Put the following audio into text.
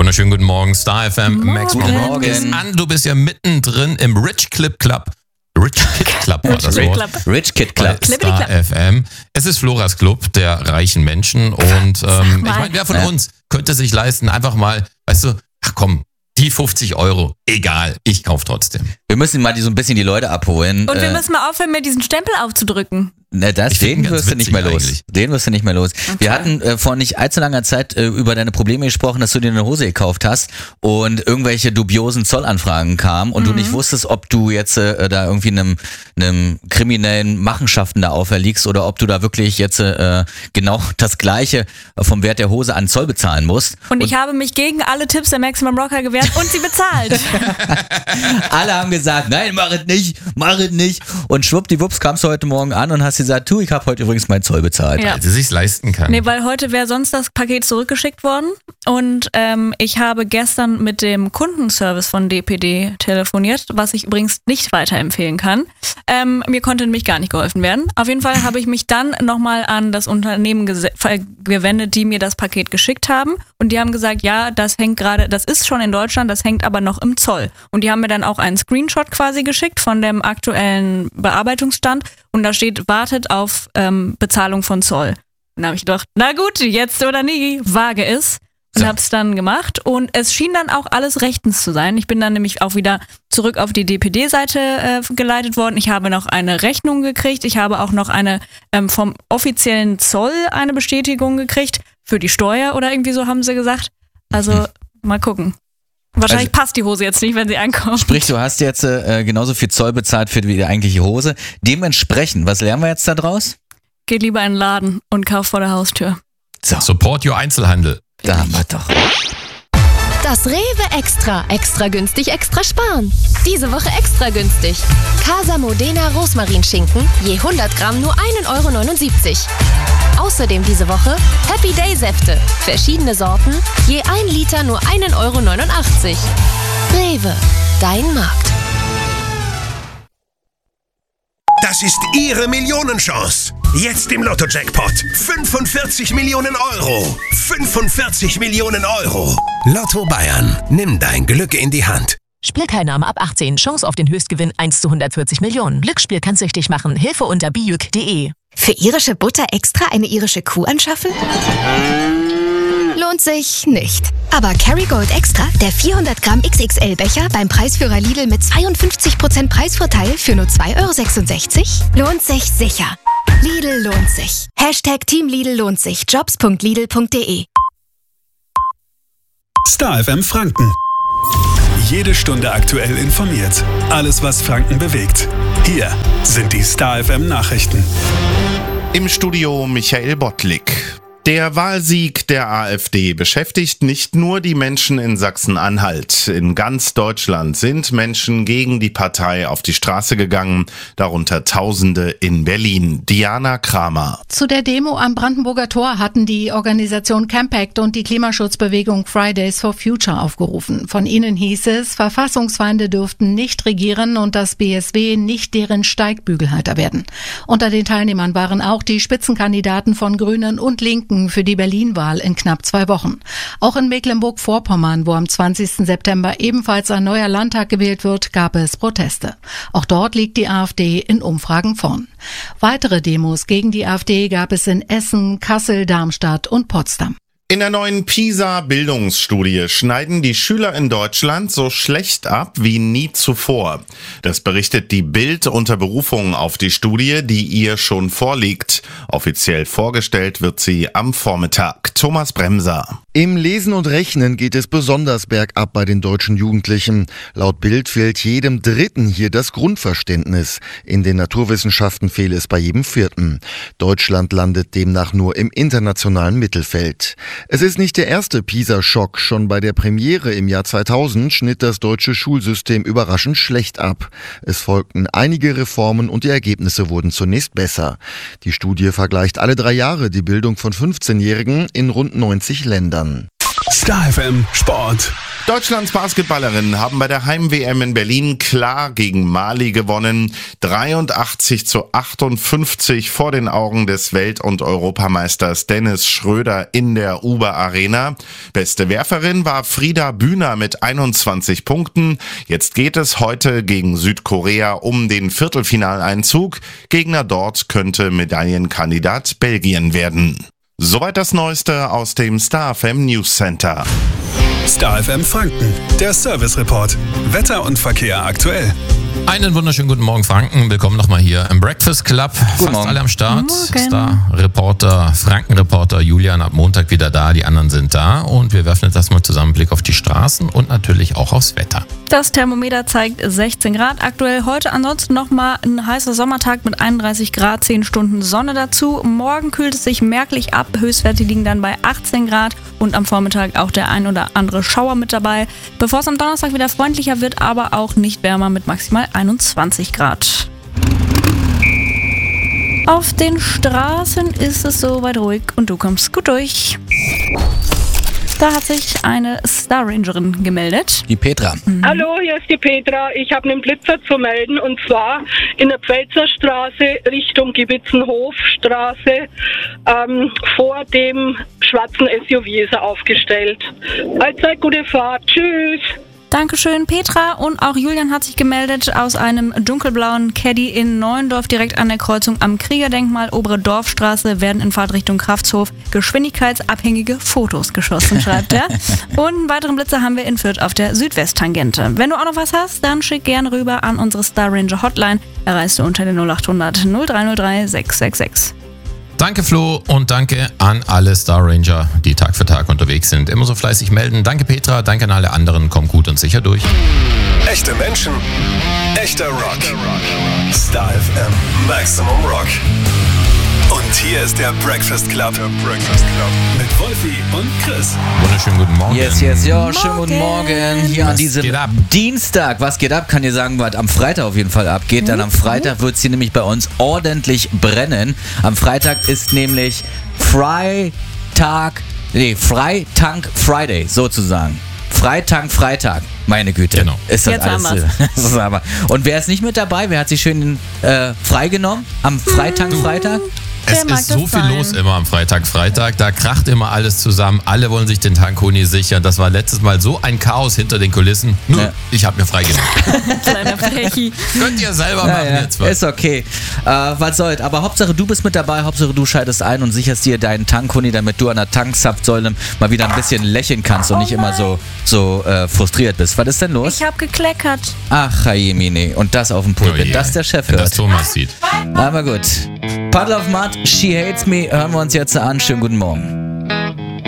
Wunderschönen guten Morgen, Star FM, Max Morgen ist an. Du bist ja mittendrin im Rich Kid Club war das Wort. Rich Kid Club. Star FM. Es ist Floras Club der reichen Menschen und ich meine, wer von uns könnte sich leisten, einfach mal, weißt du, ach komm, die 50 €, egal, ich kauf trotzdem. Wir müssen mal so ein bisschen die Leute abholen. Und wir müssen mal aufhören, mir diesen Stempel aufzudrücken. Den wirst du nicht mehr los. Eigentlich. Den wirst du nicht mehr los. Okay. Wir hatten vor nicht allzu langer Zeit über deine Probleme gesprochen, dass du dir eine Hose gekauft hast und irgendwelche dubiosen Zollanfragen kamen und du nicht wusstest, ob du jetzt da irgendwie einem kriminellen Machenschaften da auferliegst oder ob du da wirklich jetzt genau das Gleiche vom Wert der Hose an Zoll bezahlen musst. Und ich habe mich gegen alle Tipps der Maximum Rocker gewehrt und sie bezahlt. Alle haben gesagt, nein, mach es nicht. Und schwuppdiwupps kamst du heute Morgen an und hast gesagt, ich habe heute übrigens meinen Zoll bezahlt. Ja. Weil sie sich's leisten kann. Nee, weil heute wäre sonst das Paket zurückgeschickt worden und ich habe gestern mit dem Kundenservice von DPD telefoniert, was ich übrigens nicht weiterempfehlen kann. Mir konnte nämlich gar nicht geholfen werden. Auf jeden Fall habe ich mich dann nochmal an das Unternehmen gewendet, die mir das Paket geschickt haben und die haben gesagt, ja, das ist schon in Deutschland, das hängt aber noch im Zoll. Und die haben mir dann auch einen Screenshot quasi geschickt von dem aktuellen Bearbeitungsstand und da steht, wartet auf Bezahlung von Zoll. Dann habe ich gedacht, na gut, jetzt oder nie, wage es. Und habe es dann gemacht und es schien dann auch alles rechtens zu sein. Ich bin dann nämlich auch wieder zurück auf die DPD-Seite geleitet worden. Ich habe noch eine Rechnung gekriegt. Ich habe auch noch eine vom offiziellen Zoll eine Bestätigung gekriegt für die Steuer oder irgendwie so haben sie gesagt. Also mal gucken. Wahrscheinlich passt die Hose jetzt nicht, wenn sie ankommt. Sprich, du hast jetzt genauso viel Zoll bezahlt für die eigentliche Hose. Dementsprechend, was lernen wir jetzt da draus? Geht lieber in den Laden und kauf vor der Haustür. So, Support your Einzelhandel. da haben wir doch. Das Rewe Extra. Extra günstig, extra sparen. Diese Woche extra günstig. Casa Modena Rosmarinschinken, je 100 Gramm nur 1,79 €. Außerdem diese Woche Happy Day Säfte. Verschiedene Sorten, je 1 Liter nur 1,89 €. Rewe, dein Markt. Das ist Ihre Millionenchance. Jetzt im Lotto-Jackpot. 45 Millionen €. 45 Millionen €. Lotto Bayern. Nimm dein Glück in die Hand. Spielteilnahme ab 18. Chance auf den Höchstgewinn 1 zu 140 Millionen. Glücksspiel kann süchtig machen. Hilfe unter bijuk.de. Für irische Butter extra eine irische Kuh anschaffen? Lohnt sich nicht. Aber Kerrygold Extra, der 400 Gramm XXL-Becher beim Preisführer Lidl mit 52% Preisvorteil für nur 2,66 €, lohnt sich sicher. Lidl lohnt sich. Hashtag Team Lidl lohnt sich. Jobs.lidl.de. Star FM Franken. Jede Stunde aktuell informiert. Alles, was Franken bewegt. Hier sind die Star FM Nachrichten. Im Studio Michael Bottlik. Der Wahlsieg der AfD beschäftigt nicht nur die Menschen in Sachsen-Anhalt. In ganz Deutschland sind Menschen gegen die Partei auf die Straße gegangen, darunter Tausende in Berlin. Diana Kramer. Zu der Demo am Brandenburger Tor hatten die Organisation Campact und die Klimaschutzbewegung Fridays for Future aufgerufen. Von ihnen hieß es, Verfassungsfeinde dürften nicht regieren und das BSW nicht deren Steigbügelhalter werden. Unter den Teilnehmern waren auch die Spitzenkandidaten von Grünen und Linken für die Berlin-Wahl in knapp 2 Wochen. Auch in Mecklenburg-Vorpommern, wo am 20. September ebenfalls ein neuer Landtag gewählt wird, gab es Proteste. Auch dort liegt die AfD in Umfragen vorn. Weitere Demos gegen die AfD gab es in Essen, Kassel, Darmstadt und Potsdam. In der neuen PISA-Bildungsstudie schneiden die Schüler in Deutschland so schlecht ab wie nie zuvor. Das berichtet die Bild unter Berufung auf die Studie, die ihr schon vorliegt. Offiziell vorgestellt wird sie am Vormittag. Thomas Bremser. Im Lesen und Rechnen geht es besonders bergab bei den deutschen Jugendlichen. Laut Bild fehlt jedem Dritten hier das Grundverständnis. In den Naturwissenschaften fehle es bei jedem Vierten. Deutschland landet demnach nur im internationalen Mittelfeld. Es ist nicht der erste PISA-Schock. Schon bei der Premiere im Jahr 2000 schnitt das deutsche Schulsystem überraschend schlecht ab. Es folgten einige Reformen und die Ergebnisse wurden zunächst besser. Die Studie vergleicht alle 3 Jahre die Bildung von 15-Jährigen in rund 90 Ländern. Star FM Sport. Deutschlands Basketballerinnen haben bei der Heim-WM in Berlin klar gegen Mali gewonnen. 83-58 vor den Augen des Welt- und Europameisters Dennis Schröder in der Uber Arena. Beste Werferin war Frida Bühner mit 21 Punkten. Jetzt geht es heute gegen Südkorea um den Viertelfinaleinzug. Gegner dort könnte Medaillenkandidat Belgien werden. Soweit das Neueste aus dem Star FM News Center. Star FM Franken, der Service Report. Wetter und Verkehr aktuell. Einen wunderschönen guten Morgen, Franken. Willkommen nochmal hier im Breakfast Club. Fast alle am Start. Star-Reporter, Franken-Reporter Julian ab Montag wieder da. Die anderen sind da. Und wir werfen jetzt erstmal zusammen einen Blick auf die Straßen und natürlich auch aufs Wetter. Das Thermometer zeigt 16 Grad aktuell. Heute ansonsten nochmal ein heißer Sommertag mit 31 Grad, 10 Stunden Sonne dazu. Morgen kühlt es sich merklich ab. Höchstwerte liegen dann bei 18 Grad und am Vormittag auch der ein oder andere Schauer mit dabei. Bevor es am Donnerstag wieder freundlicher wird, aber auch nicht wärmer mit maximal 21 Grad. Auf den Straßen ist es soweit ruhig und du kommst gut durch. Da hat sich eine Star Rangerin gemeldet. Die Petra. Hallo, hier ist die Petra. Ich habe einen Blitzer zu melden und zwar in der Pfälzerstraße Richtung Gibitzenhofstraße. Vor dem schwarzen SUV ist er aufgestellt. Allzeit gute Fahrt. Tschüss. Dankeschön, Petra. Und auch Julian hat sich gemeldet aus einem dunkelblauen Caddy in Neuendorf, direkt an der Kreuzung am Kriegerdenkmal, obere Dorfstraße, werden in Fahrtrichtung Kraftshof geschwindigkeitsabhängige Fotos geschossen, schreibt er. Und einen weiteren Blitzer haben wir in Fürth auf der Südwesttangente. Wenn du auch noch was hast, dann schick gerne rüber an unsere Star Ranger Hotline. Erreichst du unter den 0800 0303 666. Danke Flo und danke an alle Star Ranger, die Tag für Tag unterwegs sind. Immer so fleißig melden. Danke Petra, danke an alle anderen. Komm gut und sicher durch. Echte Menschen, echter Rock. Star FM Maximum Rock. Und hier ist der Breakfast Club. Mit Wolfi und Chris. Wunderschönen guten Morgen. Yes, ja, schönen guten Morgen. Hier an diesem Dienstag. Was geht ab? Kann dir sagen, was am Freitag auf jeden Fall abgeht. Dann am Freitag wird es hier nämlich bei uns ordentlich brennen. Am Freitag ist nämlich Freitank Friday sozusagen. Freitag. Meine Güte. Genau. Ist das Jetzt alles. Und wer ist nicht mit dabei? Wer hat sich schön freigenommen am Freitag? Es ist so viel los immer am Freitag. Da kracht immer alles zusammen. Alle wollen sich den Tankoni sichern. Das war letztes Mal so ein Chaos hinter den Kulissen. Nur, ich habe mir freigenommen. Kleiner Frechi. Könnt ihr selber machen jetzt was. Ist okay. Was soll's. Aber Hauptsache du bist mit dabei. Hauptsache du schaltest ein und sicherst dir deinen Tankoni, damit du an der Tankzapfsäule mal wieder ein bisschen lächeln kannst und nicht immer so frustriert bist. Was ist denn los? Ich habe gekleckert. Ach, Jemine. Und das auf dem Pulpit. Oh, das der Chef wenn hört. das Thomas sieht. Aber gut. Puddle of Mud, She Hates Me. Hören wir uns jetzt an. Schönen guten Morgen.